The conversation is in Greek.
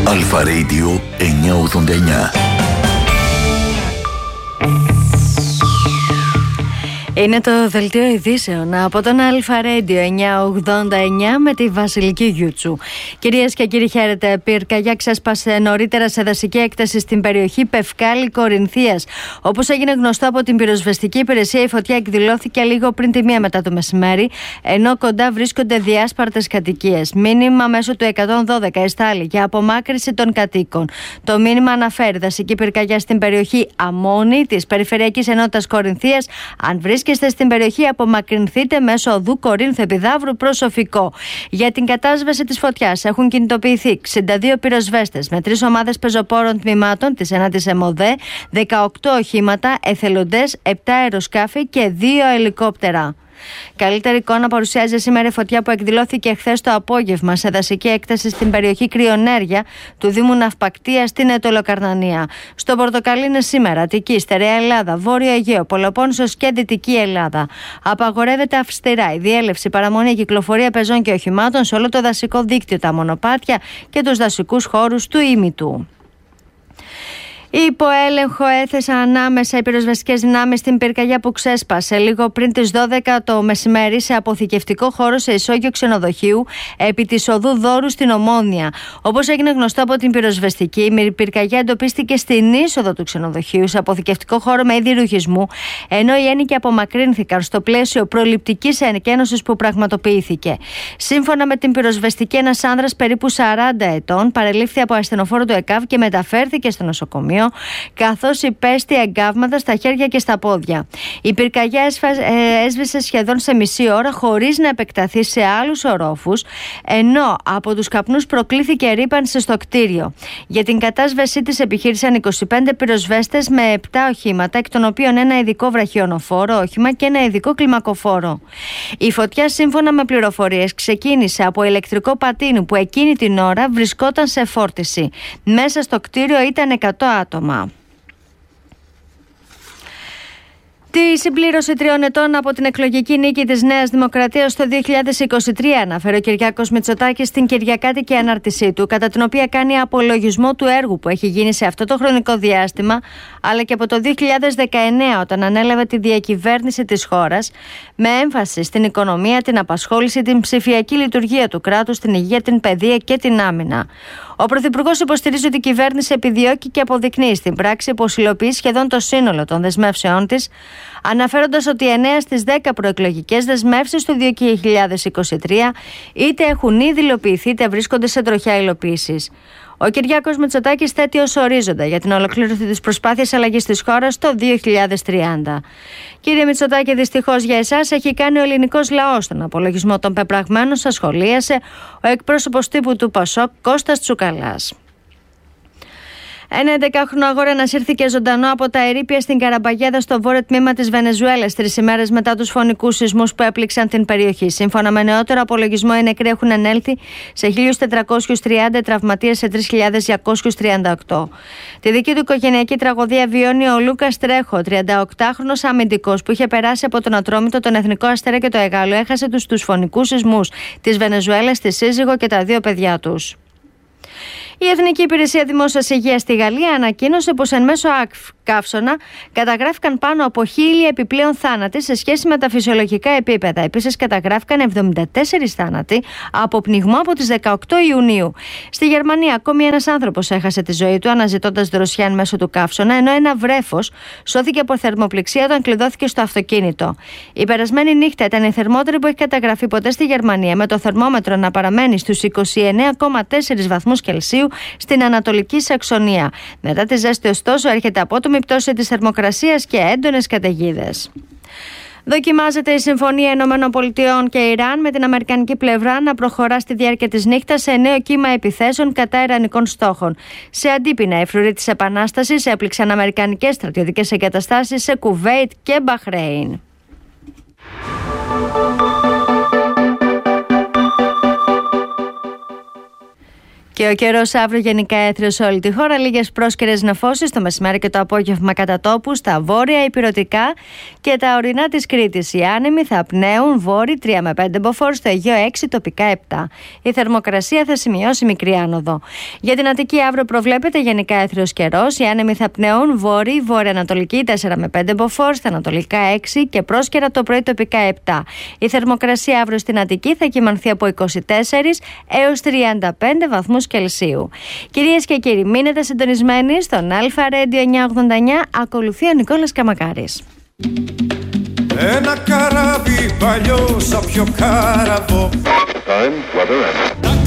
Αλφα Radio 989. Είναι το δελτίο ειδήσεων από τον Αλφα Radio 989 με τη Βασιλική Γιούτσου. Κυρίες και κύριοι, χαίρετε. Πυρκαγιά ξέσπασε νωρίτερα σε δασική έκταση στην περιοχή Πευκάλη Κορινθίας. Όπως έγινε γνωστό από την πυροσβεστική υπηρεσία, η φωτιά εκδηλώθηκε λίγο πριν τη 1 μετά το μεσημέρι, ενώ κοντά βρίσκονται διάσπαρτες κατοικίες. Μήνυμα μέσω του 112 εστάλει για απομάκρυνση των κατοίκων. Το μήνυμα αναφέρει δασική πυρκαγιά στην περιοχή Αμμόνη της Περιφερειακής Ενότητας Κορινθίας. Αν βρίσκεστε στην περιοχή, απομακρυνθείτε μέσω οδού Κορίνθου Επιδαύρου προς Σοφικό. Για την κατάσβεση της φωτιάς έχουν κινητοποιηθεί 62 πυροσβέστες με 3 ομάδες πεζοπόρων τμήματων της 9ης ΕΜΟΔΕ, 18 οχήματα, εθελοντές, 7 αεροσκάφη και 2 ελικόπτερα. Καλύτερη εικόνα παρουσιάζει σήμερα η φωτιά που εκδηλώθηκε χθες το απόγευμα σε δασική έκταση στην περιοχή Κρυονέρια του Δήμου Ναυπακτία στην Αιτωλοκαρνανία. Στο Πορτοκαλί είναι σήμερα Αττική, Στερεά Ελλάδα, Βόρειο Αιγαίο, Πελοπόννησος και Δυτική Ελλάδα. Απαγορεύεται αυστηρά η διέλευση, παραμονή, κυκλοφορία πεζών και οχημάτων σε όλο το δασικό δίκτυο, τα μονοπάτια και τους δασικούς χώρους του ήμιτου. Υπό έλεγχο έθεσαν ανάμεσα οι πυροσβεστικές δυνάμεις στην πυρκαγιά που ξέσπασε λίγο πριν τις 12 το μεσημέρι σε αποθηκευτικό χώρο σε ισόγειο ξενοδοχείου επί της οδού Δόρου στην Ομόνια. Όπως έγινε γνωστό από την πυροσβεστική, η πυρκαγιά εντοπίστηκε στην είσοδο του ξενοδοχείου σε αποθηκευτικό χώρο με είδη ρουχισμού, ενώ οι ένοικοι απομακρύνθηκαν στο πλαίσιο προληπτικής εκένωσης που πραγματοποιήθηκε. Σύμφωνα με την πυροσβεστική, ένας άνδρας περίπου 40 ετών παρελήφθη από ασθενοφόρο του ΕΚΑΒ και μεταφέρθηκε στο νοσοκομείο, καθώς υπέστη εγκάβματα στα χέρια και στα πόδια. Η πυρκαγιά έσβησε σχεδόν σε μισή ώρα χωρίς να επεκταθεί σε άλλους ορόφους, ενώ από τους καπνούς προκλήθηκε ρύπανση στο κτίριο. Για την κατάσβεσή της επιχείρησαν 25 πυροσβέστες με 7 οχήματα, εκ των οποίων ένα ειδικό βραχιονοφόρο όχημα και ένα ειδικό κλιμακοφόρο. Η φωτιά, σύμφωνα με πληροφορίες, ξεκίνησε από ηλεκτρικό πατίνι που εκείνη την ώρα βρισκόταν σε φόρτιση. Μέσα στο κτίριο ήταν 100 άτομα. Τη συμπλήρωση 3 ετών από την εκλογική νίκη της Νέας Δημοκρατίας το 2023 αναφέρει ο Κυριάκος Μητσοτάκης στην κυριακάτικη ανάρτησή του, κατά την οποία κάνει απολογισμό του έργου που έχει γίνει σε αυτό το χρονικό διάστημα, αλλά και από το 2019 όταν ανέλαβε τη διακυβέρνηση της χώρας, με έμφαση στην οικονομία, την απασχόληση, την ψηφιακή λειτουργία του κράτους, την υγεία, την παιδεία και την άμυνα. Ο Πρωθυπουργός υποστηρίζει ότι η κυβέρνηση επιδιώκει και αποδεικνύει στην πράξη πως υλοποιεί σχεδόν το σύνολο των δεσμεύσεών της, αναφέροντας ότι 9 στις 10 προεκλογικές δεσμεύσεις του 2023 είτε έχουν ήδη υλοποιηθεί είτε βρίσκονται σε τροχιά υλοποίησης. Ο Κυριάκος Μητσοτάκης θέτει ως ορίζοντα για την ολοκλήρωση της προσπάθειας αλλαγής της χώρας το 2030. Κύριε Μητσοτάκη, δυστυχώς για εσάς έχει κάνει ο ελληνικός λαός τον απολογισμό των πεπραγμένων, σας σχολίασε ο εκπρόσωπος τύπου του ΠΑΣΟΚ Κώστας Τσουκαλάς. Ένα 11χρονο αγόρι ανασύρθηκε ζωντανό από τα ερείπια στην Καραμπαγέδα στο βόρειο τμήμα της Βενεζουέλας 3 ημέρες μετά τους φωνικούς σεισμούς που έπληξαν την περιοχή. Σύμφωνα με νεότερο απολογισμό, οι νεκροί έχουν ανέλθει σε 1.430, τραυματίες σε 3.238. Τη δική του οικογενειακή τραγωδία βιώνει ο Λούκας Τρέχο, 38χρονος αμυντικός που είχε περάσει από τον Ατρόμητο, τον Εθνικό Αστέρα και το Εγάλο. Έχασε τους φωνικούς σεισμούς της Βενεζουέλας, τη σύζυγο και τα 2 παιδιά τους. Η Εθνική Υπηρεσία Δημόσιας Υγείας στη Γαλλία ανακοίνωσε πως εν μέσω καύσωνα καταγράφηκαν πάνω από 1.000 επιπλέον θάνατοι σε σχέση με τα φυσιολογικά επίπεδα. Επίσης, καταγράφηκαν 74 θάνατοι από πνιγμό από τις 18 Ιουνίου. Στη Γερμανία, ακόμη ένας άνθρωπος έχασε τη ζωή του αναζητώντας δροσιά εν μέσω του καύσωνα, ενώ ένα βρέφος σώθηκε από θερμοπληξία όταν κλειδώθηκε στο αυτοκίνητο. Η περασμένη νύχτα ήταν η θερμότερη που έχει καταγραφεί ποτέ στη Γερμανία, με το θερμόμετρο να παραμένει στους 29,4 βαθμούς Κελσίου στην Ανατολική Σαξονία. Μετά τη ζέστη, ωστόσο, έρχεται απότομη πτώση της θερμοκρασίας και έντονες καταιγίδες. Δοκιμάζεται η Συμφωνία ΗΠΑ και Ιράν με την αμερικανική πλευρά να προχωρά στη διάρκεια της νύχτας σε νέο κύμα επιθέσεων κατά ιρανικών στόχων. Σε αντίπεινα, οι φρουροί της Επανάστασης έπληξαν αμερικανικές στρατιωτικές εγκαταστάσεις σε Κουβέιτ και Μπαχρέιν. Και ο καιρός αύριο γενικά έθριος σε όλη τη χώρα. Λίγες πρόσκαιρες νεφώσεις το μεσημέρι και το απόγευμα κατά τόπου στα βόρεια υπηρετικά και τα ορεινά της Κρήτης. Οι άνεμοι θα πνέουν βόρει 3 με 5 μποφόρ, στο Αιγαίο 6, τοπικά 7. Η θερμοκρασία θα σημειώσει μικρή άνοδο. Για την Αττική αύριο προβλέπεται γενικά έθριος καιρός. Οι άνεμοι θα πνέουν βόρει, βόρεια-ανατολική 4 με 5 μποφόρ, στα ανατολικά 6 και πρόσκαιρα το πρωί τοπικά 7. Η θερμοκρασία αύριο στην Αττική θα κυμανθεί από 24 έως 35 βαθμούς Κελσίου. Κυρίες και κύριοι, μείνετε συντονισμένοι στον Αλφα Radio 989. Ακολουθεί ο Νικόλας Καμακάρης. Ένα καράβι παλιό σαν πιο κάραβο.